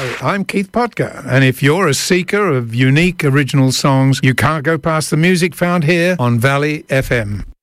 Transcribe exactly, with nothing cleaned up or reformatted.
Hi, I'm Keith Podger, and if you're a seeker of unique original songs, you can't go past the music found here on Valley F M.